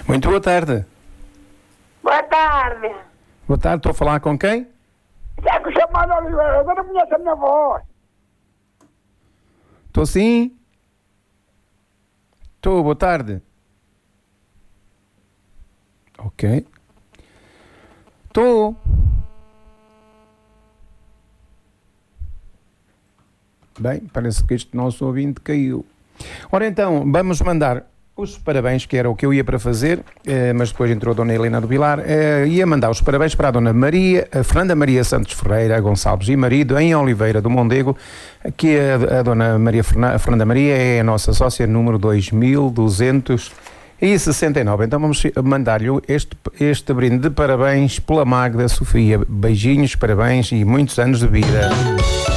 Muito boa tarde. Boa tarde. Boa tarde, estou a falar com quem? Já que o chamado Oliveira, eu não conheço a minha voz. Estou sim? Estou, boa tarde. Ok. Estou. Bem, parece que este nosso ouvinte caiu. Ora então, vamos mandar os parabéns, que era o que eu ia para fazer, mas depois entrou a Dona Helena do Vilar. Ia mandar os parabéns para a Dona Maria, a Fernanda Maria Santos Ferreira Gonçalves e marido, em Oliveira do Mondego, que a Dona Fernanda Maria é a nossa sócia número 2269. Então vamos mandar-lhe este brinde de parabéns pela Magda Sofia. Beijinhos, parabéns e muitos anos de vida.